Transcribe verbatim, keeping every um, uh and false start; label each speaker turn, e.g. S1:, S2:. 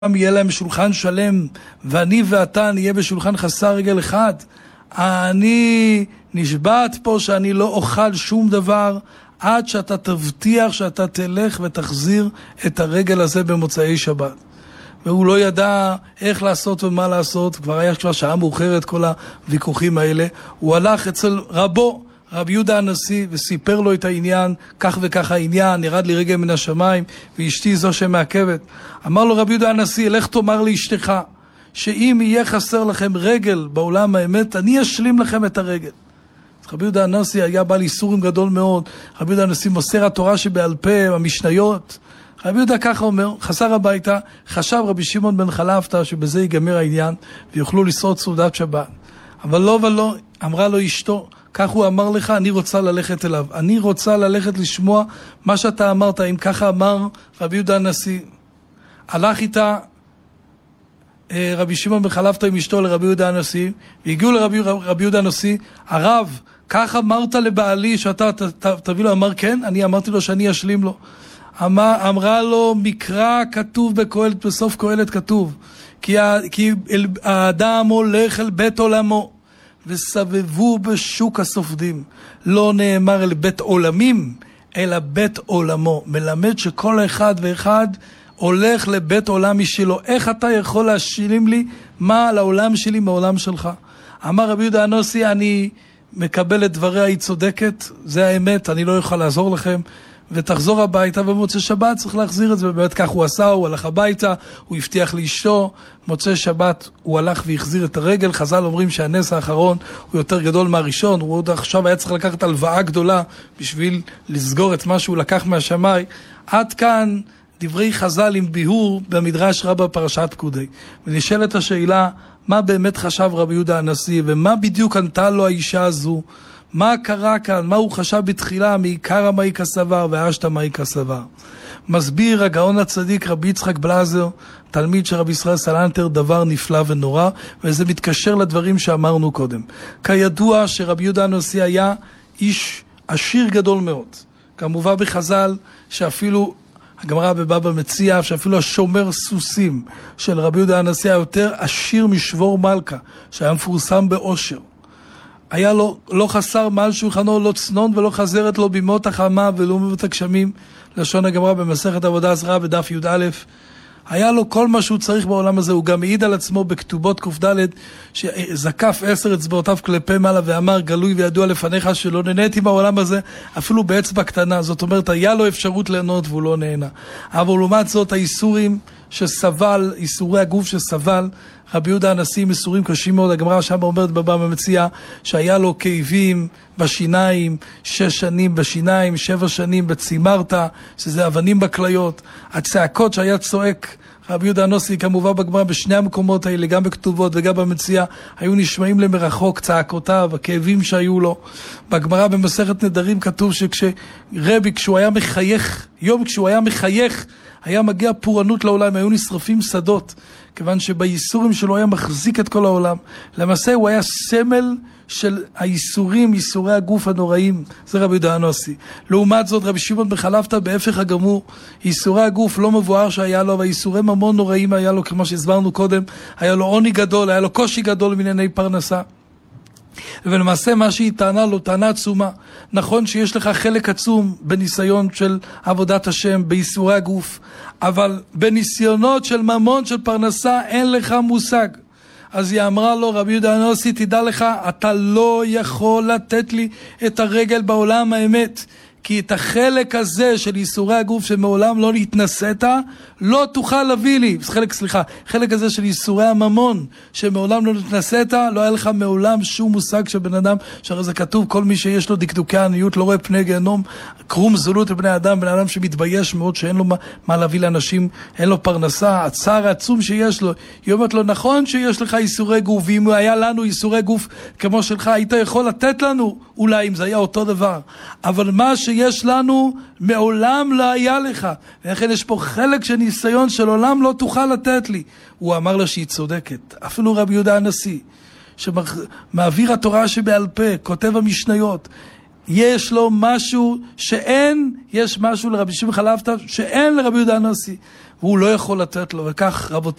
S1: יהיה להם שולחן שלם, ואני ואתה נהיה בשולחן חסר רגל אחד. אני נשבעת פה שאני לא אוכל שום דבר עד שאתה תבטיח שאתה תלך ותחזיר את הרגל הזה במוצאי שבת. והוא לא ידע איך לעשות ומה לעשות, כבר היה כבר שעה מאוחרת כל הוויכוחים האלה. הוא הלך אצל רבו, רבי יהודה הנשיא, וסיפר לו את העניין, כך וכך העניין, ירד לי רגל מן השמיים, ואשתי זו שמעכבת. אמר לו רבי יהודה הנשיא, לך תאמר לאשתך, שאם יהיה חסר לכם רגל בעולם האמת, אני אשלים לכם את הרגל. רבי יהודה הנשיא היה בעל איסורים גדול מאוד, רבי יהודה הנשיא מוסר התורה שבעל פה, המשניות. רבי יהודה ככה אומר, חזר הביתה, חשב רבי שמעון בן חלפתא שבזה ייגמר העניין, ויוכלו לשרוד סעודת שבת. אבל לא ולא, אמרה לו אשתו, כך הוא אמר לך, אני רוצה ללכת אליו. אני רוצה ללכת לשמוע מה שאתה אמרת, אם ככה אמר רבי יהודה הנשיא. הלך איתה רבי שמעון בן חלפתא עם אשתו לרבי יהודה הנשיא, והגיעו לרבי רבי יהודה הנשיא, הרב, כך אמרת לבעלי שאתה ת, ת, תביא לו, אמר כן, אני אמרתי לו שאני אשלים לו. אמר, אמרה לו, מקרא כתוב בקהלת, בסוף קהלת כתוב, כי, כי אל, האדם הולך אל בית עולמו, וסבבו בשוק הסופדים. לא נאמר אל בית עולמים, אלא בית עולמו. מלמד שכל אחד ואחד הולך לבית עולם משלו. איך אתה יכול להשלים לי מה על העולם שלי מהעולם שלך? אמר רבי יהודה הנשיא, אני מקבל את דבריה, היא צודקת, זה האמת, אני לא יכול לעזור לכם, ותחזור הביתה, ומוצא שבת צריך להחזיר את זה, ובאמת כך הוא עשה, הוא הלך הביתה, הוא הבטיח לאשתו, מוצא שבת הוא הלך והחזיר את הרגל. חז"ל אומרים שהנס האחרון הוא יותר גדול מהראשון, הוא עוד עכשיו היה צריך לקחת הלוואה גדולה בשביל לסגור את מה שהוא לקח מהשמיים. עד כאן דברי חז"ל עם ביהור במדרש רבה פרשת פקודי. ונשאלת השאלה, מה באמת חשב רבי יהודה הנשיא, ומה בדיוק ענתה לו האישה הזו? מה קרה כאן? מה הוא חשב בתחילה? מעיקרא מאי כסבר ואשתא מאי כסבר. מסביר הגאון הצדיק רבי יצחק בלזר, תלמיד של רבי ישראל סלנטר, דבר נפלא ונורא, וזה מתקשר לדברים שאמרנו קודם. כידוע שרבי יהודה הנשיא היה איש עשיר גדול מאוד. כמובן בחז"ל שאפילו הגמרא בבבא מציעא, שאפילו השומר סוסים של רבי יהודה הנשיא היה יותר עשיר משבור מלכה, שהיה מפורסם באושר. היה לו, לא חסר מעל שולחנו, לא צנון ולא חזרת לו בימות החמה ולא בימות הגשמים, לשון הגמרא במסכת עבודה זרה בדף י"א. היה לו כל מה שהוא צריך בעולם הזה. הוא גם מעיד על עצמו בכתובות ק"ד, שזקף עשר אצבעותיו כלפי מעלה ואמר, גלוי וידוע לפניך שלא נהניתי בעולם הזה אפילו באצבע קטנה. זאת אומרת, היה לו אפשרות ליהנות והוא לא נהנה. אבל לעומת זאת, האיסורים שסבל, איסורי הגוף שסבל, רבי יהודה הנשיא איסורים קשים מאוד. הגמרא שם אומרת בבבא מציעא שהיה לו כאבים בשיניים, שש שנים בשיניים, שבע שנים בצימרתא, שזה אבנים בכליות. הצעקות שהיה צועק רבי יהודה הנשיא, כמובן בגמרא בשני המקומות האלה, גם בכתובות וגם במציאה, היו נשמעים למרחוק צעקותיו, הכאבים שהיו לו. בגמרא במסכת נדרים כתוב שכשרבי, כשהוא היה מחייך, יום כשהוא היה מחייך, היה מגיע פורענות לעולם, היו נשרפים שדות, כיוון שבייסורים שלו היה מחזיק את כל העולם. למעשה הוא היה סמל של האיסורים, איסורי הגוף הנוראים. זה רבי יהודה הנשיא. לעומת זאת, רבי שמעון בן חלפתא בהפך הגמור, איסורי הגוף לא מבואר שהיה לו, והאיסורי ממון נוראים היה לו, כמו שהסברנו קודם, היה לו עוני גדול, היה לו קושי גדול בענייני פרנסה. ולמעשה מה שהיא טענה לו, טענה עצומה. נכון שיש לך חלק עצום בניסיון של עבודת השם, באיסורי הגוף, אבל בניסיונות של ממון, של פרנסה, אין לך מושג. אז היא אמרה לו, רבי יהודה הנשיא, תדע לך, אתה לא יכול לתת לי את הרגל בעולם האמת, כי את החלק הזה של איסורי הגוף שמעולם לא התנסית, לא תוכל להביא לי. חלק, סליחה, חלק הזה של איסורי הממון שמעולם לא התנסית, לא היה לך מעולם שום מושג של בן אדם, שהרי זה כתוב, כל מי שיש לו דקדוקי עניות לא רואה פני גיהנום, קרום זולות לבני אדם, בן אדם שמתבייש מאוד שאין לו מה, מה להביא לאנשים, אין לו פרנסה, הצער העצום שיש לו. היא אומרת לו, נכון שיש לך איסורי גוף, ואם היה לנו איסורי גוף כמו שלך, היית יכול לתת לנו, אולי אם זה היה אותו דבר. אבל מה שיש לנו מעולם לא היה לך, ולכן יש פה חלק של ניסיון של עולם לא תוכל לתת לי. הוא אמר לה שהיא צודקת. אפילו רבי יהודה הנשיא, שמעביר התורה שבעל פה, כותב המשניות, יש לו משהו שאין, יש משהו לרבי שמעון בן חלפתא שאין לרבי יהודה הנשיא. והוא לא יכול לתת לו, וכך רבותיי,